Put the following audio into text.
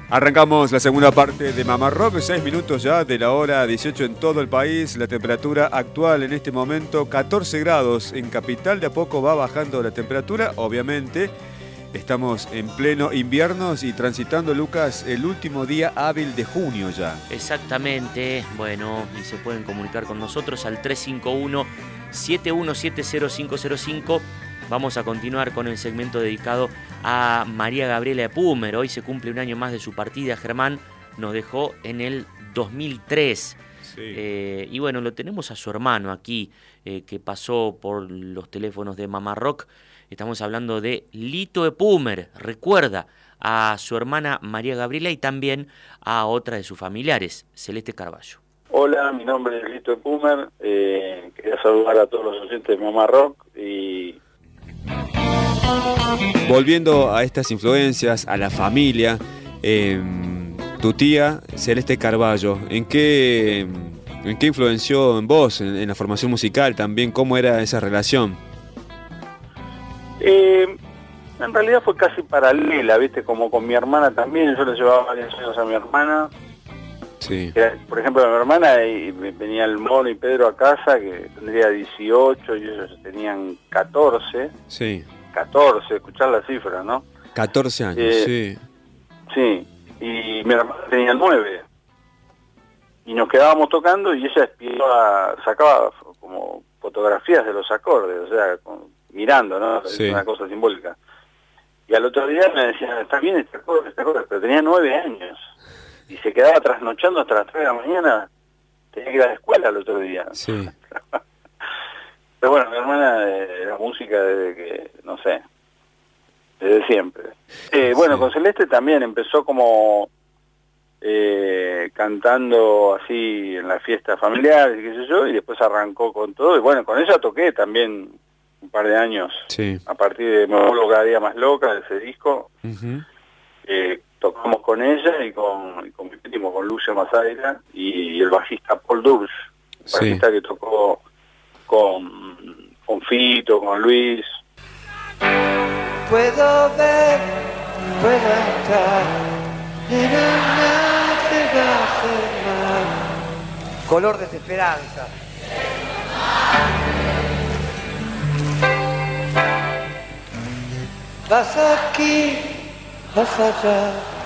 Arrancamos la segunda parte de Mamá Rock, 6 minutos ya de la hora 18 en todo el país. La temperatura actual en este momento 14 grados en Capital. De a poco va bajando la temperatura, obviamente. Estamos en pleno invierno y transitando, Lucas, el último día hábil de junio ya. Exactamente. Bueno, y se pueden comunicar con nosotros al 351-7170-505. Vamos a continuar con el segmento dedicado a María Gabriela Epumer. Hoy se cumple un año más de su partida. Germán nos dejó en el 2003. Sí. Y bueno, lo tenemos a su hermano aquí, que pasó por los teléfonos de Mamá Rock. Estamos hablando de Lito Epumer. Recuerda a su hermana María Gabriela y también a otra de sus familiares, Celeste Carballo. Hola, mi nombre es Lito Epumer. Quería saludar a todos los oyentes de Mamá Rock y... Volviendo a estas influencias, a la familia, tu tía Celeste Carballo, ¿en qué influenció en vos, en la formación musical también? ¿Cómo era esa relación? En realidad fue casi paralela, ¿viste? Como con mi hermana también. Yo le llevaba varios años a mi hermana. Sí. Por ejemplo, a mi hermana venía el Mono y Pedro a casa, que tendría 18 y ellos tenían 14. Sí. 14, escuchar la cifra, ¿no? 14 años, sí. Sí, y mi hermana tenía 9. Y nos quedábamos tocando y ella sacaba como fotografías de los acordes, o sea, mirando, ¿no? Sí. Es una cosa simbólica. Y al otro día me decía, está bien este acorde, pero tenía 9 años. Y se quedaba trasnochando hasta las 3 de la mañana. Tenía que ir a la escuela al otro día. Sí. Pero bueno, mi hermana la música desde que, no sé, desde siempre. Bueno, sí. Con Celeste también empezó como cantando así en las fiestas familiares, qué sé yo, y después arrancó con todo. Y bueno, con ella toqué también un par de años. Sí. A partir de Me vuelvo cada día más loca, de ese disco. Uh-huh. Tocamos con ella y con mi primo, con Lucio Mazaira, y el bajista Paul Dursch, bajista que tocó con Fito, con Luis. Puedo ver, puedo estar en una mar. Color desesperanza. Vas aquí, vas allá.